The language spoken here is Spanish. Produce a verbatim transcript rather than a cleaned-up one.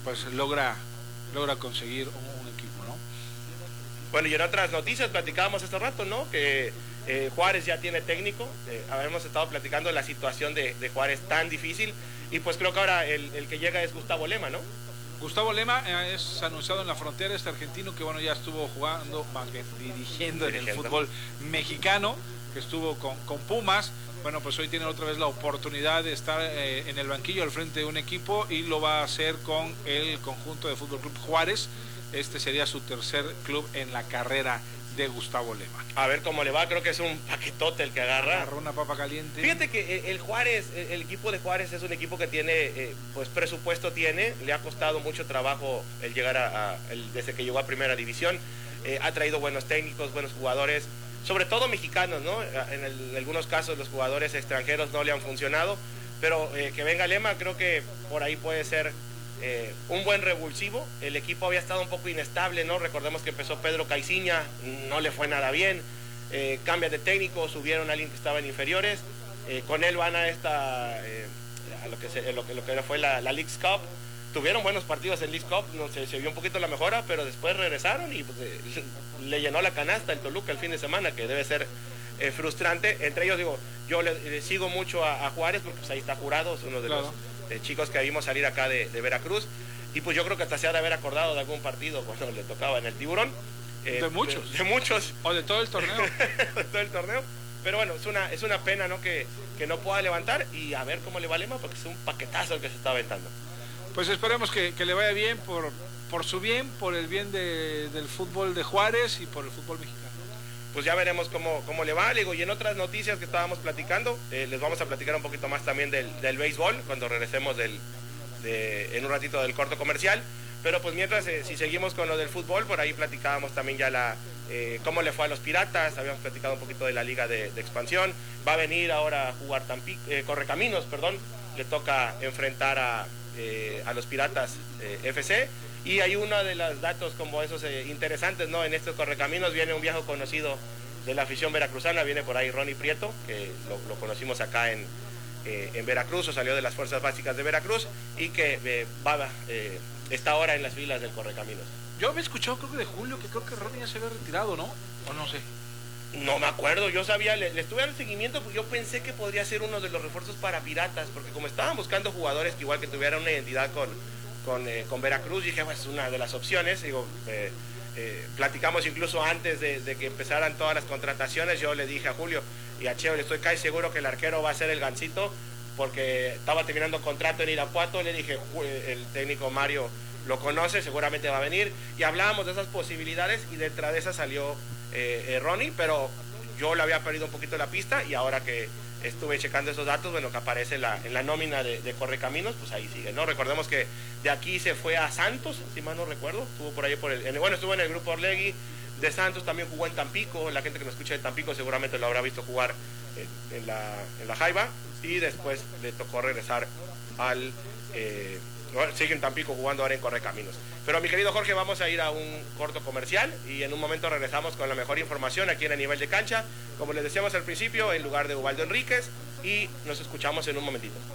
pues logra, logra conseguir un, un equipo, ¿no? Bueno, y en otras noticias platicábamos hace rato, ¿no? Que eh, Juárez ya tiene técnico, eh, habíamos estado platicando la situación de, de Juárez tan difícil, y pues creo que ahora el, el que llega es Gustavo Lema, ¿no? Gustavo Lema eh, es anunciado en la frontera, este argentino que bueno ya estuvo jugando, más bien dirigiendo, dirigiendo. en el fútbol mexicano, que estuvo con, con Pumas. Bueno, pues hoy tiene otra vez la oportunidad de estar eh, en el banquillo al frente de un equipo y lo va a hacer con el conjunto de Fútbol Club Juárez. Este sería su tercer club en la carrera de Gustavo Lema. A ver cómo le va, creo que es un paquetote el que agarra. Agarra una papa caliente. Fíjate que el Juárez, el equipo de Juárez es un equipo que tiene, eh, pues presupuesto tiene, le ha costado mucho trabajo el llegar a, a el, desde que llegó a Primera División, eh, ha traído buenos técnicos, buenos jugadores, sobre todo mexicanos, ¿no? En, el, en algunos casos los jugadores extranjeros no le han funcionado, pero eh, que venga Lema creo que por ahí puede ser eh, un buen revulsivo. El equipo había estado un poco inestable, ¿no? Recordemos que empezó Pedro Caiciña, no le fue nada bien, eh, cambian de técnico, subieron a alguien que estaba en inferiores, eh, con él van a esta, eh, a lo que, se, lo que, lo que fue la, la Leagues Cup. Tuvieron buenos partidos en Leagues Cup, no, se, se vio un poquito la mejora, pero después regresaron y pues, eh, le llenó la canasta el Toluca el fin de semana, que debe ser eh, frustrante. Entre ellos, digo, yo le, le sigo mucho a, a Juárez, porque pues, ahí está Jurado, es uno de claro. los eh, chicos que vimos salir acá de, de Veracruz, y pues yo creo que hasta se ha de haber acordado de algún partido cuando le tocaba en el Tiburón. Eh, de muchos. De, de muchos. O de todo el torneo. de todo el torneo. Pero bueno, es una, es una pena, ¿no? Que, que no pueda levantar, y a ver cómo le va Lema, porque es un paquetazo el que se está aventando. Pues esperemos que, que le vaya bien por, por su bien, por el bien de, del fútbol de Juárez y por el fútbol mexicano. Pues ya veremos cómo, cómo le va, digo, y en otras noticias que estábamos platicando, eh, les vamos a platicar un poquito más también del, del béisbol, cuando regresemos del, de, en un ratito del corto comercial. Pero pues mientras, eh, si seguimos con lo del fútbol, por ahí platicábamos también ya la eh, cómo le fue a los Piratas, habíamos platicado un poquito de la liga de, de expansión, va a venir ahora a jugar Tampico, eh, Correcaminos, perdón, le toca enfrentar a, eh, a los Piratas eh, F C, y hay uno de los datos como esos eh, interesantes, ¿no? En estos Correcaminos viene un viejo conocido de la afición veracruzana, viene por ahí Ronnie Prieto, que lo, lo conocimos acá en, eh, en Veracruz, o salió de las Fuerzas Básicas de Veracruz, y que eh, va... Eh, está ahora en las filas del Correcaminos. Yo había escuchado, creo que de Julio, que creo que Ronnie ya se había retirado, ¿no? O no sé. No me acuerdo, yo sabía, le, le estuve dando seguimiento, porque yo pensé que podría ser uno de los refuerzos para Piratas, porque como estaban buscando jugadores que igual que tuvieran una identidad con, con, eh, con Veracruz, dije, pues es una de las opciones. Digo, eh, eh, platicamos incluso antes de, de que empezaran todas las contrataciones, yo le dije a Julio y a Cheo, le estoy casi seguro que el arquero va a ser el Gancito, porque estaba terminando contrato en Irapuato. Le dije, el técnico Mario lo conoce, seguramente va a venir, y hablábamos de esas posibilidades, y detrás de esa salió eh, eh, Ronnie, pero yo le había perdido un poquito la pista, y ahora que estuve checando esos datos, bueno, que aparece en la, en la nómina de, de Correcaminos, pues ahí sigue, ¿no? Recordemos que de aquí se fue a Santos, si mal no recuerdo, estuvo por ahí por el, en, bueno, estuvo en el grupo Orlegui de Santos, también jugó en Tampico, la gente que nos escucha de Tampico seguramente lo habrá visto jugar en, en, la, en la Jaiba, y después le tocó regresar al... Eh, sigue en Tampico jugando ahora en Correcaminos. Pero mi querido Jorge, vamos a ir a un corto comercial y en un momento regresamos con la mejor información aquí en el nivel de cancha, como les decíamos al principio, en lugar de Ubaldo Enríquez, y nos escuchamos en un momentito.